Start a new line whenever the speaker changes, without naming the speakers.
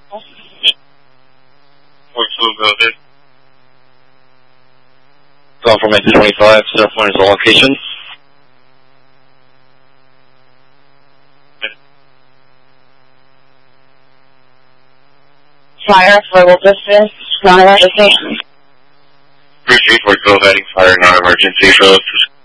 Go ahead. Call from 1925, cell phone is on location.
Fire for local distance, non-emergency.
Appreciate for go ahead and fire non-emergency. So